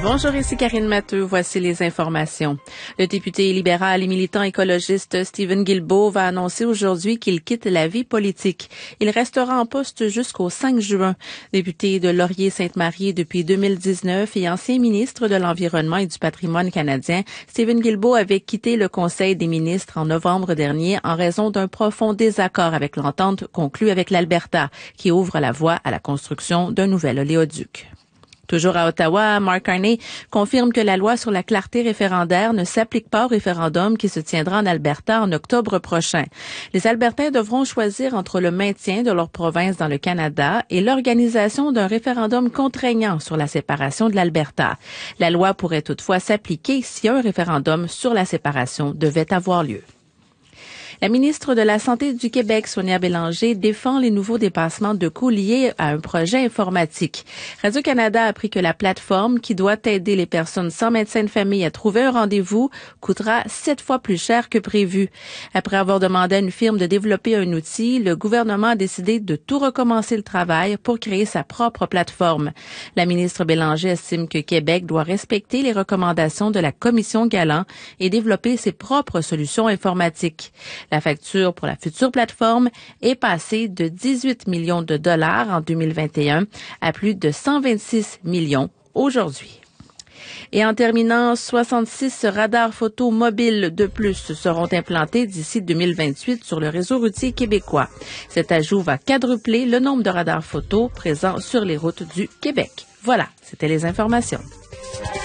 Bonjour, ici Karine Matteux. Voici les informations. Le député libéral et militant écologiste Stephen Guilbeault va annoncer aujourd'hui qu'il quitte la vie politique. Il restera en poste jusqu'au 5 juin. Député de Laurier-Sainte-Marie depuis 2019 et ancien ministre de l'Environnement et du Patrimoine canadien, Stephen Guilbeault avait quitté le Conseil des ministres en novembre dernier en raison d'un profond désaccord avec l'entente conclue avec l'Alberta, qui ouvre la voie à la construction d'un nouvel oléoduc. Toujours à Ottawa, Mark Carney confirme que la loi sur la clarté référendaire ne s'applique pas au référendum qui se tiendra en Alberta en octobre prochain. Les Albertains devront choisir entre le maintien de leur province dans le Canada et l'organisation d'un référendum contraignant sur la séparation de l'Alberta. La loi pourrait toutefois s'appliquer si un référendum sur la séparation devait avoir lieu. La ministre de la Santé du Québec, Sonia Bélanger, défend les nouveaux dépassements de coûts liés à un projet informatique. Radio-Canada a appris que la plateforme, qui doit aider les personnes sans médecin de famille à trouver un rendez-vous, coûtera 7 fois plus cher que prévu. Après avoir demandé à une firme de développer un outil, le gouvernement a décidé de tout recommencer le travail pour créer sa propre plateforme. La ministre Bélanger estime que Québec doit respecter les recommandations de la Commission Galland et développer ses propres solutions informatiques. La facture pour la future plateforme est passée de 18 millions de dollars en 2021 à plus de 126 millions aujourd'hui. Et en terminant, 66 radars photo mobiles de plus seront implantés d'ici 2028 sur le réseau routier québécois. Cet ajout va quadrupler le nombre de radars photo présents sur les routes du Québec. Voilà, c'était les informations.